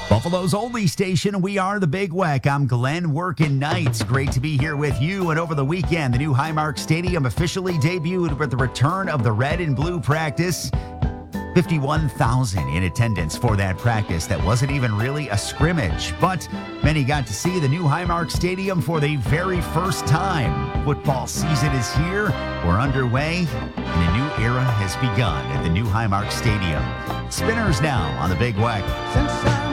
Buffalo's only station, we are the Big Weck. I'm Glenn working nights. Great to be here with you. And over the weekend, the new Highmark Stadium officially debuted with the return of the red and blue practice. 51,000 in attendance for that practice that wasn't even really a scrimmage, but many got to see the new Highmark Stadium for the very first time. Football season is here, we're underway, and a new era has begun at the new Highmark Stadium. Spinners now on the Big Weck.